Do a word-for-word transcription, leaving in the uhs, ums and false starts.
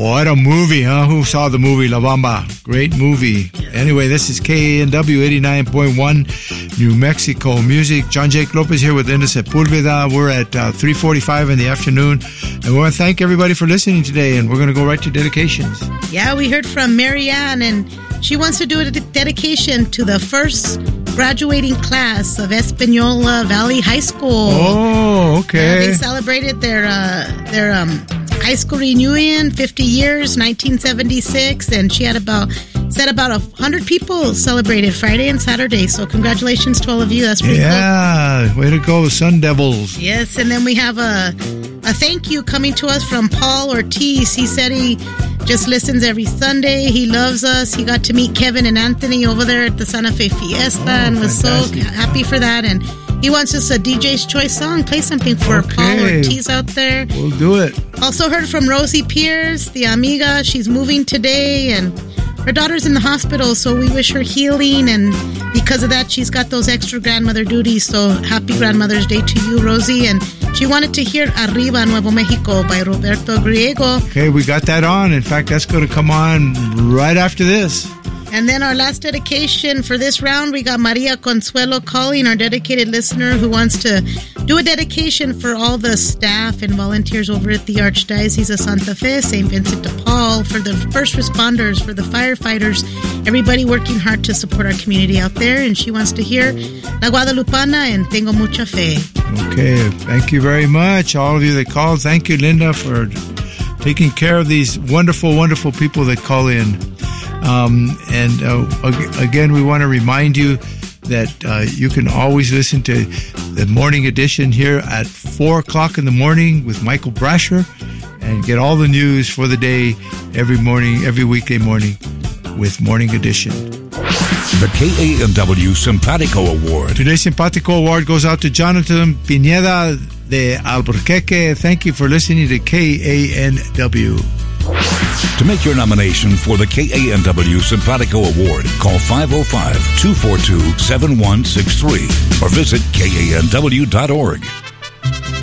What a movie, huh? Who saw the movie La Bamba? Great movie. Anyway, this is K A N W eighty-nine point one, New Mexico Music. John Jake Lopez here with Linda Sepulveda. We're at uh, three forty-five in the afternoon, and we want to thank everybody for listening today, and we're going to go right to dedications. Yeah, we heard from Marianne, and she wants to do a dedication to the first graduating class of Espanola Valley High School. Oh, okay. Yeah, they celebrated their uh, their um, high school reunion, fifty years, nineteen seventy-six, and she had about said about a hundred people celebrated Friday and Saturday. So congratulations to all of you. That's pretty yeah, cool. Yeah, way to go, Sun Devils. Yes, and then we have a a thank you coming to us from Paul Ortiz. He said he just listens every Sunday. He loves us. He got to meet Kevin and Anthony over there at the Santa Fe Fiesta oh, and was fantastic. So happy for that. And he wants us a D J's Choice song. Play something for okay. Paul Ortiz out there. We'll do it. Also heard from Rosie Pierce, the amiga. She's moving today, and her daughter's in the hospital, so we wish her healing. And because of that, she's got those extra grandmother duties. So happy Grandmother's Day to you, Rosie. And she wanted to hear Arriba Nuevo Mexico by Roberto Griego. Okay, we got that on. In fact, that's going to come on right after this. And then our last dedication for this round, we got Maria Consuelo calling, our dedicated listener who wants to do a dedication for all the staff and volunteers over at the Archdiocese of Santa Fe, Saint Vincent de Paul, for the first responders, for the firefighters, everybody working hard to support our community out there. And she wants to hear La Guadalupana and Tengo Mucha Fe. Okay, thank you very much, all of you that called. Thank you, Linda, for taking care of these wonderful, wonderful people that call in. Um, and uh, again, we want to remind you that uh, you can always listen to the morning edition here at four o'clock in the morning with Michael Brasher and get all the news for the day every morning, every weekday morning with Morning Edition. The K A N W Simpatico Award. Today's Simpatico Award goes out to Jonathan Pineda de Albuquerque. Thank you for listening to K A N W. To make your nomination for the K A N W Simpatico Award, call five oh five, two four two, seven one six three or visit K A N W dot org.